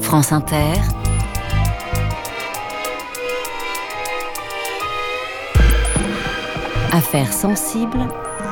France Inter, Affaires sensibles,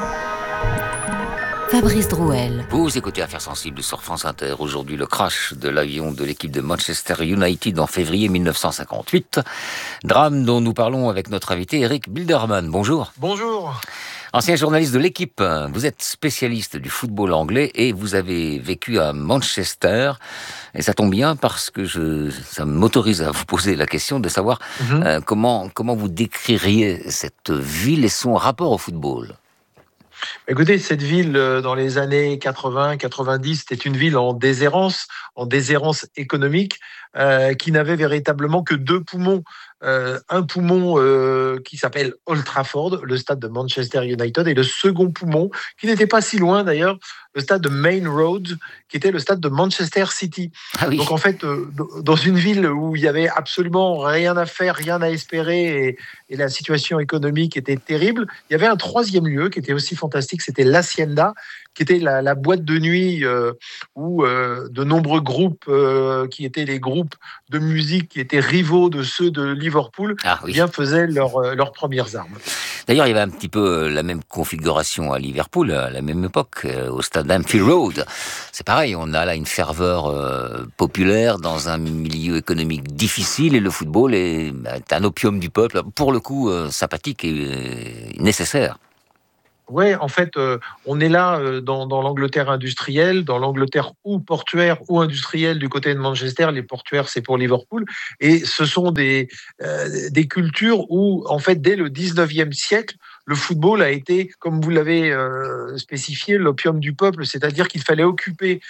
Fabrice Drouel. Vous écoutez Affaires sensibles sur France Inter. Aujourd'hui, le crash de l'avion de l'équipe de Manchester United en février 1958. Drame dont nous parlons avec notre invité Eric Bilderman. Bonjour. Bonjour. Ancien journaliste de l'équipe, vous êtes spécialiste du football anglais et vous avez vécu à Manchester. Et ça tombe bien parce que ça m'autorise à vous poser la question de savoir comment vous décririez cette ville et son rapport au football. Écoutez, cette ville, dans les années 80-90, c'était une ville en déshérence économique, qui n'avait véritablement que deux poumons. Un poumon qui s'appelle Old Trafford, le stade de Manchester United, et le second poumon, qui n'était pas si loin d'ailleurs, le stade de Main Road, qui était le stade de Manchester City. Ah oui. Donc en fait, dans une ville où il y avait absolument rien à faire, rien à espérer, et la situation économique était terrible, il y avait un troisième lieu qui était aussi fantastique, c'était l'Hacienda, qui était la boîte de nuit où de nombreux groupes qui étaient les groupes de musique qui étaient rivaux de ceux de Liverpool, faisaient leurs premières armes. D'ailleurs, il y avait un petit peu la même configuration à Liverpool, à la même époque, au stade d'Anfield Road. C'est pareil, on a là une ferveur populaire dans un milieu économique difficile et le football est un opium du peuple, pour le coup sympathique et nécessaire. Ouais, en fait, on est là dans l'Angleterre industrielle, dans l'Angleterre ou portuaire ou industrielle du côté de Manchester. Les portuaires, c'est pour Liverpool. Et ce sont des cultures où, en fait, dès le 19e siècle, le football a été, comme vous l'avez spécifié, l'opium du peuple. C'est-à-dire qu'il fallait occuper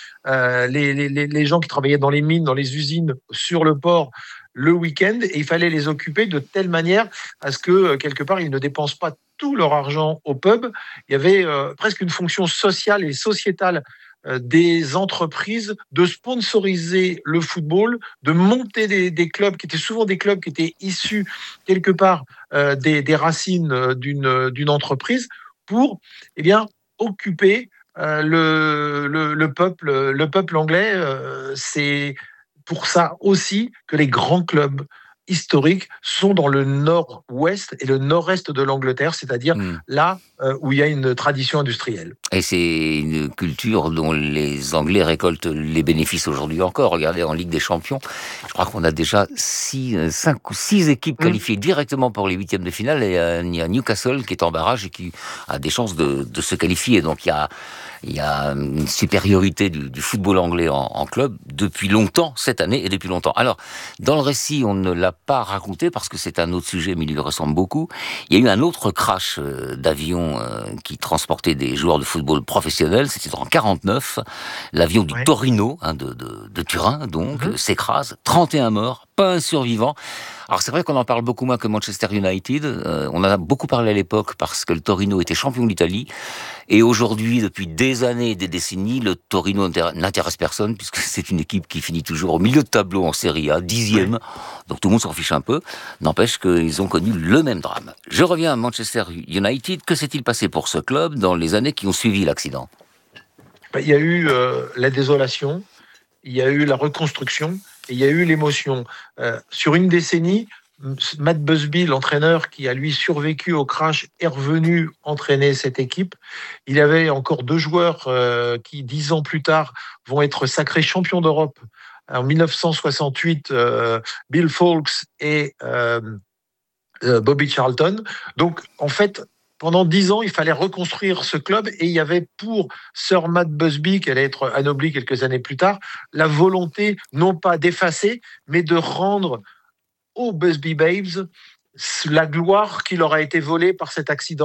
les gens qui travaillaient dans les mines, dans les usines, sur le port, le week-end, et il fallait les occuper de telle manière à ce que, quelque part, ils ne dépensent pas tout leur argent au pub. Il y avait presque une fonction sociale et sociétale des entreprises de sponsoriser le football, de monter des clubs qui étaient souvent des clubs qui étaient issus quelque part des racines d'une entreprise pour occuper le peuple anglais. C'est pour ça aussi que les grands clubs historiques sont dans le nord-ouest et le nord-est de l'Angleterre, c'est-à-dire là où il y a une tradition industrielle. Et c'est une culture dont les Anglais récoltent les bénéfices aujourd'hui encore. Regardez, en Ligue des Champions, je crois qu'on a déjà 5 ou 6 équipes qualifiées directement pour les huitièmes de finale, et il y a Newcastle qui est en barrage et qui a des chances de se qualifier. Donc il y a une supériorité du football anglais en club depuis longtemps, cette année et depuis longtemps. Alors, dans le récit, on ne l'a pas raconté parce que c'est un autre sujet, mais il lui ressemble beaucoup. Il y a eu un autre crash d'avion qui transportait des joueurs de football professionnels. C'était en 49. L'avion du Torino, de Turin, donc, s'écrase. 31 morts, pas un survivant. Alors c'est vrai qu'on en parle beaucoup moins que Manchester United. On en a beaucoup parlé à l'époque parce que le Torino était champion d'Italie. Et aujourd'hui, depuis des années et des décennies, le Torino n'intéresse personne puisque c'est une équipe qui finit toujours au milieu de tableau en Serie A, 10e. Donc tout le monde s'en fiche un peu. N'empêche qu'ils ont connu le même drame. Je reviens à Manchester United. Que s'est-il passé pour ce club dans les années qui ont suivi l'accident ? Il y a eu la désolation, il y a eu la reconstruction, et il y a eu l'émotion. Sur une décennie, Matt Busby, l'entraîneur qui a lui survécu au crash, est revenu entraîner cette équipe. Il y avait encore 2 joueurs qui, 10 ans plus tard, vont être sacrés champions d'Europe. En 1968, Bill Foulkes et Bobby Charlton. Donc, en fait, pendant 10 ans, il fallait reconstruire ce club, et il y avait pour Sir Matt Busby, qui allait être anobli quelques années plus tard, la volonté non pas d'effacer, mais de rendre aux Busby Babes la gloire qui leur a été volée par cet accident.